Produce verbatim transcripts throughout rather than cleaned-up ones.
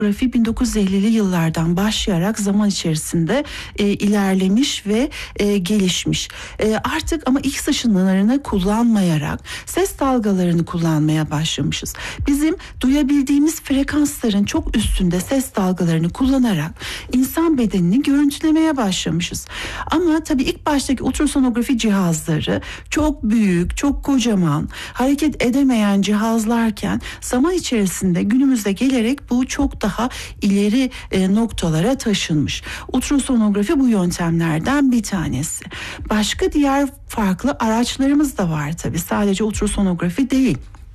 ultrasonografi bin dokuz yüz ellili yıllardan başlayarak zaman içerisinde e, ilerlemiş ve e, gelişmiş. E, artık ama X ışınlarını kullanmayarak ses dalgalarını kullanmaya başlamışız. Bizim duyabildiğimiz frekansların çok üstünde ses dalgalarını kullanarak insan bedenini görüntülemeye başlamışız. Ama tabii ilk baştaki ultrasonografi cihazları çok büyük, çok kocaman, hareket edemeyen cihazlarken zaman içerisinde günümüzde gelerek bu çok daha ileri e, noktalara taşınmış. Ultrasonografi bu yöntemlerden bir tanesi. Başka diğer farklı araçlarımız da var tabii. Sadece ultrasonografi değil.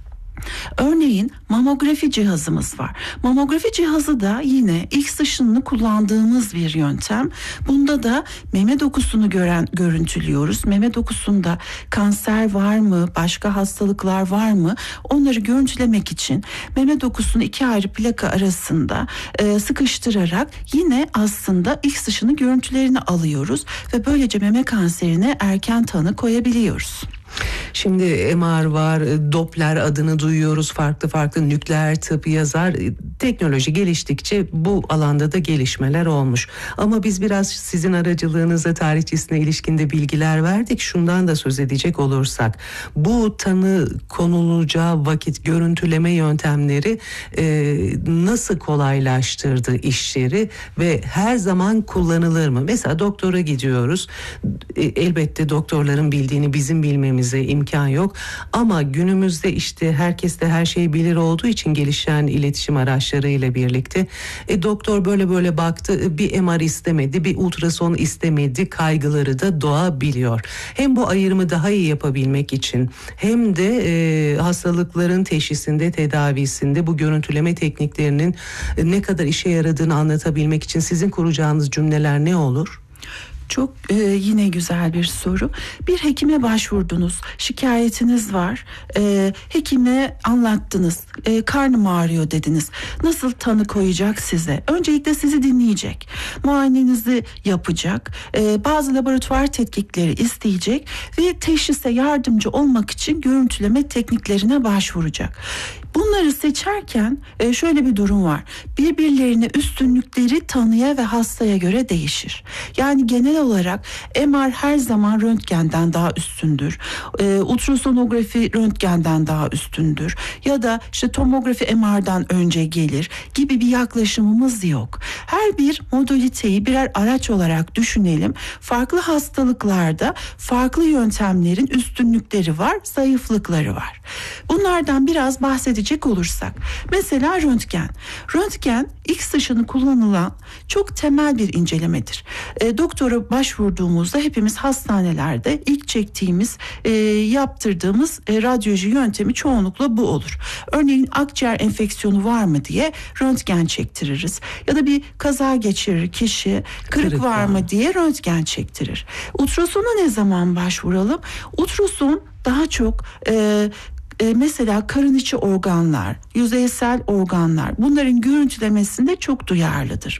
Örneğin mamografi cihazımız var. Mamografi cihazı da yine X ışınını kullandığımız bir yöntem. Bunda da meme dokusunu gören, görüntülüyoruz. Meme dokusunda kanser var mı, başka hastalıklar var mı? Onları görüntülemek için meme dokusunu iki ayrı plaka arasında e, sıkıştırarak yine aslında X ışını görüntülerini alıyoruz ve böylece meme kanserine erken tanı koyabiliyoruz. Şimdi M R var, Doppler adını duyuyoruz, farklı farklı nükleer tıp yazar. Teknoloji geliştikçe bu alanda da gelişmeler olmuş. Ama biz biraz sizin aracılığınızla tarihçesine ilişkinde bilgiler verdik. Şundan da söz edecek olursak, bu tanı konulacağı vakit görüntüleme yöntemleri e, nasıl kolaylaştırdı işleri ve her zaman kullanılır mı? Mesela doktora gidiyoruz. E, elbette doktorların bildiğini bizim bilmemiz imkan yok ama günümüzde işte herkes de her şeyi bilir olduğu için gelişen iletişim araçlarıyla birlikte e, doktor böyle böyle baktı, bir M R istemedi, bir ultrason istemedi kaygıları da doğabiliyor. Hem bu ayrımı daha iyi yapabilmek için hem de e, hastalıkların teşhisinde, tedavisinde bu görüntüleme tekniklerinin e, ne kadar işe yaradığını anlatabilmek için sizin kuracağınız cümleler ne olur? Çok e, yine güzel bir soru. Bir hekime başvurdunuz, şikayetiniz var. E, hekime anlattınız, e, karnım ağrıyor dediniz. Nasıl tanı koyacak size? Öncelikle sizi dinleyecek, muayenenizi yapacak, e, bazı laboratuvar tetkikleri isteyecek ve teşhise yardımcı olmak için görüntüleme tekniklerine başvuracak. Bunları seçerken e, şöyle bir durum var. Birbirlerine üstünlükleri tanıya ve hastaya göre değişir. Yani genel olarak M R her zaman röntgenden daha üstündür. E, ultrasonografi röntgenden daha üstündür. Ya da işte tomografi M R'dan önce gelir gibi bir yaklaşımımız yok. Her bir modaliteyi birer araç olarak düşünelim. Farklı hastalıklarda farklı yöntemlerin üstünlükleri var, zayıflıkları var. Bunlardan biraz bahsedeceğim olursak, mesela röntgen. Röntgen X ışını kullanılan çok temel bir incelemedir. E, doktora başvurduğumuzda hepimiz hastanelerde ilk çektiğimiz, e, yaptırdığımız e, radyoloji yöntemi çoğunlukla bu olur. Örneğin akciğer enfeksiyonu var mı diye röntgen çektiririz. Ya da bir kaza geçirir kişi, kırık, kırık var mı diye röntgen çektirir. Ultrasona ne zaman başvuralım? Ultrason daha çok E, E, mesela karın içi organlar, yüzeysel organlar, bunların görüntülemesinde çok duyarlıdır.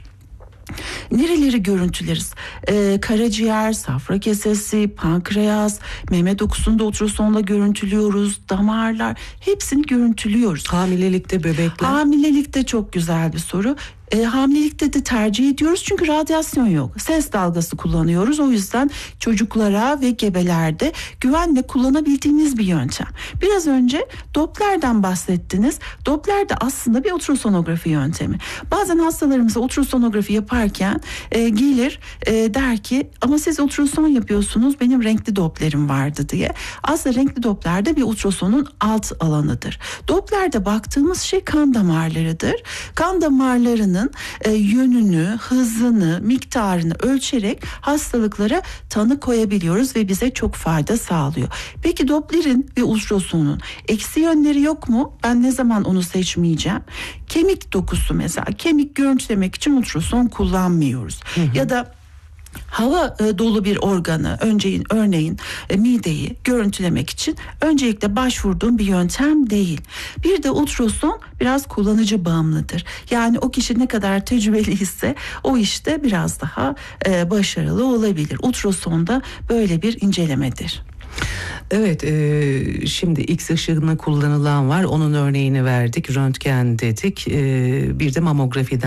Nereleri görüntüleriz? Ee, karaciğer, safra kesesi, pankreas, meme dokusunda ultrasonla görüntülüyoruz, damarlar, hepsini görüntülüyoruz. Hamilelikte bebekler? Hamilelikte çok güzel bir soru. E, hamilelikte de tercih ediyoruz çünkü radyasyon yok. Ses dalgası kullanıyoruz. O yüzden çocuklara ve gebelerde güvenle kullanabildiğimiz bir yöntem. Biraz önce Doppler'den bahsettiniz. Doppler de aslında bir ultrasonografi yöntemi. Bazen hastalarımıza ultrasonografi yaparken e, gelir e, der ki ama siz ultrason yapıyorsunuz, benim renkli Doppler'im vardı diye. Aslında renkli Doppler de bir ultrasonun alt alanıdır. Doppler'de baktığımız şey kan damarlarıdır. Kan damarlarının E, yönünü, hızını, miktarını ölçerek hastalıklara tanı koyabiliyoruz ve bize çok fayda sağlıyor. Peki Doppler'in ve ultrasonun eksi yönleri yok mu? Ben ne zaman onu seçmeyeceğim? Kemik dokusu mesela. Kemik görüntülemek için ultrason kullanmıyoruz. Hı hı. Ya da hava e, dolu bir organı, önceyin, örneğin e, mideyi görüntülemek için öncelikle başvurduğum bir yöntem değil. Bir de ultrason biraz kullanıcı bağımlıdır. Yani o kişi ne kadar tecrübeliyse o işte biraz daha e, başarılı olabilir. Ultrason da böyle bir incelemedir. Evet, e, şimdi X ışını kullanılan var. Onun örneğini verdik. Röntgen dedik. E, bir de mamografiden